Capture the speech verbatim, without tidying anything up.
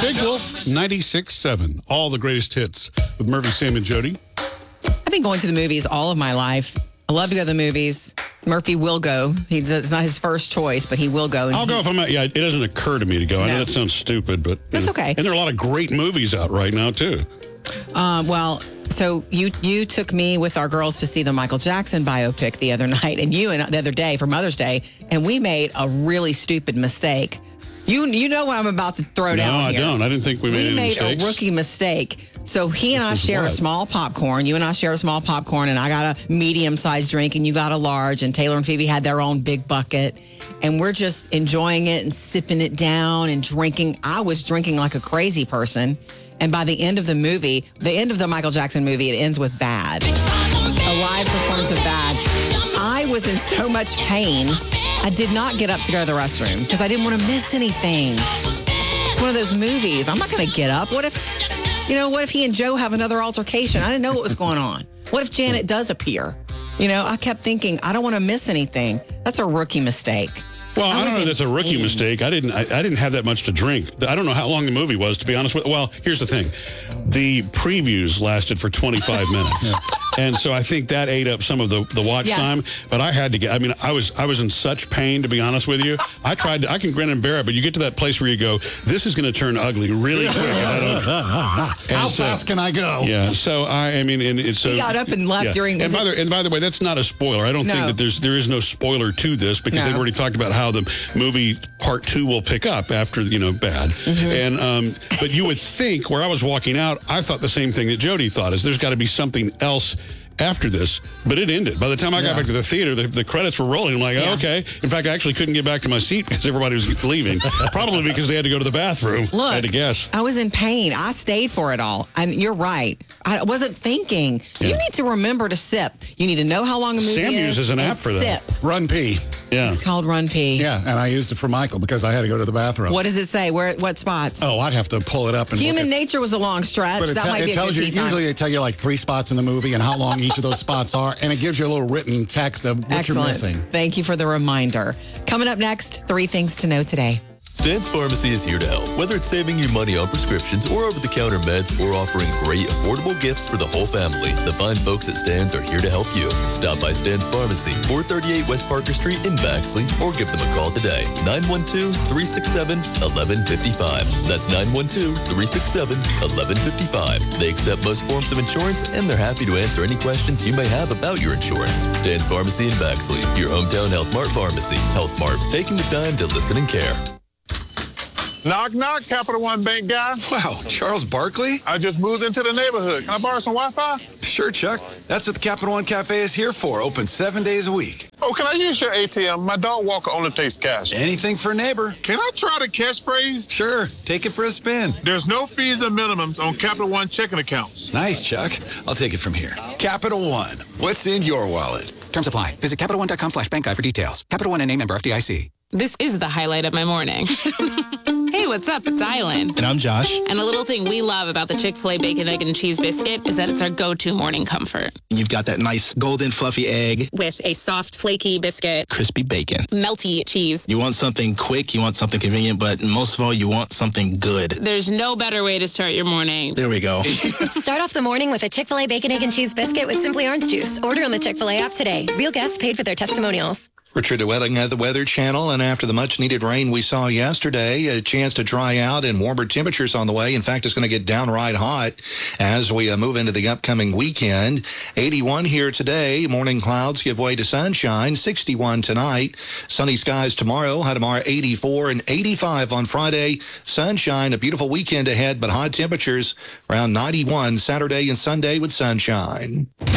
Big Wolf ninety-six seven. All the greatest hits with Murphy, Sam, and Jody. I've been going to the movies all of my life. I love to go to the movies. Murphy will go. He's, it's not his first choice, but he will go. I'll go if I'm out. Yeah, it doesn't occur to me to go. I No. know that sounds stupid, but... That's know. okay. And there are a lot of great movies out right now, too. Um, well, so you you took me with our girls to see the Michael Jackson biopic the other night, and you and the other day for Mother's Day, and we made a really stupid mistake. You you know what I'm about to throw no, down I here. don't. I didn't think we made We any made mistakes. a rookie mistake. So he and I Which is shared what? a small popcorn. You and I shared a small popcorn, and I got a medium-sized drink, and you got a large, and Taylor and Phoebe had their own big bucket. And we're just enjoying it and sipping it down and drinking. I was drinking like a crazy person. And by the end of the movie, the end of the Michael Jackson movie, it ends with Bad. A live performance of Bad. I was in so much pain, I did not get up to go to the restroom because I didn't want to miss anything. It's one of those movies. I'm not going to get up. What if, you know, what if he and Joe have another altercation? I didn't know what was going on. What if Janet does appear? You know, I kept thinking, I don't want to miss anything. That's a rookie mistake. Well, I, I don't was know if in that's a rookie pain. mistake. I didn't. I, I didn't have that much to drink. I don't know how long the movie was, to be honest with. Well, here's the thing: the previews lasted for twenty-five minutes, and so I think that ate up some of the, the watch Yes. time. But I had to get. I mean, I was I was in such pain, to be honest with you. I tried. To, I can grin and bear it, but you get to that place where you go, "This is going to turn ugly really quick." And I don't, How and so- fast can I go? Yeah. So I. I mean, and it's so He got up and left yeah. during- And by the and by the way, that's not a spoiler. I don't think No. that there's there is no spoiler to this because No. they've already talked about how the movie part two will pick up after, you know, Bad. Mm-hmm. And um, but you would think, where I was walking out, I thought the same thing that Jody thought, is there's got to be something else after this, but it ended. By the time I got Yeah. back to the theater, the, the credits were rolling. I'm like, Yeah. oh, okay. In fact, I actually couldn't get back to my seat because everybody was leaving. Probably because they had to go to the bathroom. Look, I had to guess. I was in pain. I stayed for it all. And you're right. I wasn't thinking. You Yeah. need to remember to sip. You need to know how long a movie Sam is. uses an and app for that. sip. Run pee. Yeah. It's called Run Pee. Yeah, and I used it for Michael because I had to go to the bathroom. What does it say? Where? What spots? Oh, I'd have to pull it up and Human look at, nature was a long stretch. But it, that te- might it be a tells good you, pee time. usually they tell you like three spots in the movie and how long each of those spots are, and it gives you a little written text of what Excellent. you're missing. Thank you for the reminder. Coming up next, three things to know today. Stan's Pharmacy is here to help, whether it's saving you money on prescriptions or over-the-counter meds or offering great, affordable gifts for the whole family. The fine folks at Stan's are here to help you. Stop by Stan's Pharmacy, four thirty-eight West Parker Street in Baxley, or give them a call today, nine one two, three six seven, one one five five. That's nine one two, three six seven, one one five five. They accept most forms of insurance, and they're happy to answer any questions you may have about your insurance. Stan's Pharmacy in Baxley, your hometown Health Mart pharmacy. Health Mart, taking the time to listen and care. Knock, knock, Capital One Bank guy. Wow, Charles Barkley? I just moved into the neighborhood. Can I borrow some Wi-Fi? Sure, Chuck. That's what the Capital One Cafe is here for. Open seven days a week. Oh, can I use your A T M? My dog Walker only takes cash. Anything for a neighbor. Can I try the catchphrase? Sure, take it for a spin. There's no fees and minimums on Capital One checking accounts. Nice, Chuck. I'll take it from here. Capital One. What's in your wallet? Terms apply. Visit Capital One dot com slash bank guide for details. Capital One and a member F D I C. This is the highlight of my morning. Hey, what's up? It's Island. And I'm Josh. And a little thing we love about the Chick-fil-A Bacon, Egg, and Cheese Biscuit is that it's our go-to morning comfort. You've got that nice golden fluffy egg, With a soft, flaky biscuit, crispy bacon. melty cheese. You want something quick, you want something convenient, but most of all, you want something good. There's no better way to start your morning. There we go. Start off the morning with a Chick-fil-A Bacon, Egg, and Cheese Biscuit with Simply Orange Juice. Order on the Chick-fil-A app today. Real guests paid for their testimonials. Richard DeWetting at the Weather Channel, and after the much-needed rain we saw yesterday, a chance to dry out and warmer temperatures on the way. In fact, it's going to get downright hot as we uh, move into the upcoming weekend. eighty-one here today. Morning clouds give way to sunshine. sixty-one tonight. Sunny skies tomorrow. High tomorrow, eighty-four and eighty-five on Friday. Sunshine. A beautiful weekend ahead, but hot temperatures around ninety-one Saturday and Sunday with sunshine.